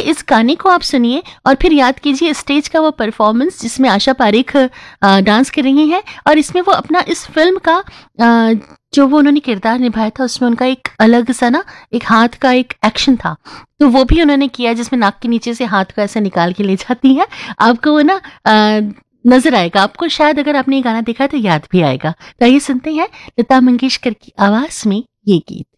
इस गाने को आप सुनिए और फिर याद कीजिए स्टेज का वो परफॉर्मेंस जिसमें आशा पारेख डांस कर रही हैं, और इसमें वो अपना इस फिल्म का जो वो उन्होंने किरदार निभाया था उसमें उनका एक अलग सा ना एक हाथ का एक एक्शन था, तो वो भी उन्होंने किया जिसमें नाक के नीचे से हाथ को ऐसे निकाल के ले जाती है। आपको वो ना नजर आएगा, आपको शायद अगर आपने ये गाना देखा तो याद भी आएगा। तो आइए सुनते हैं लता मंगेशकर की आवाज में ये गीत।